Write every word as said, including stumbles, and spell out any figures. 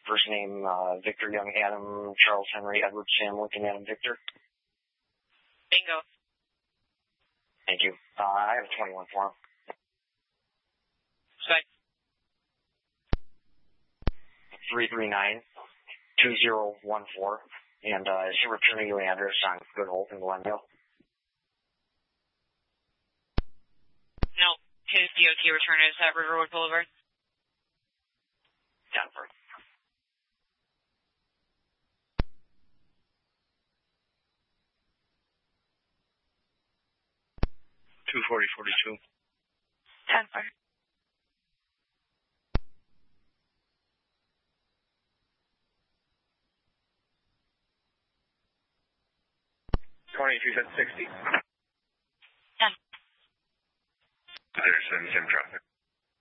First name, uh, Victor Young Adam, Charles Henry, Edward Sam Lincoln Adam Victor. Bingo. Thank you. Uh, I have a twenty-one form. Say. three three nine, two zero one four. And uh, is he returning you an address on Good Hope in Glendale? No. His D O T return is at Riverwood Boulevard. Denver. two forty forty-two. Denver. twenty-two, that's sixty. Denver. There's some, some traffic.